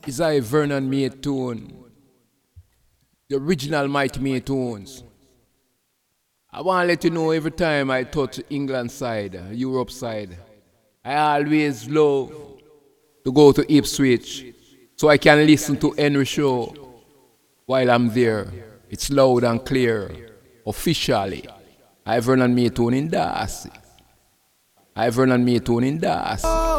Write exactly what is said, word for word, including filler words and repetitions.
Is I Vernon made tune, the original Mighty Made Tunes. I want to let you know every time I touch England side, Europe side, I always love to go to Ipswich so I can listen to Henry Shaw while I'm there. It's loud and clear, officially. I Vernon Made Tune in Darcy. I Vernon Made Tune in Darcy.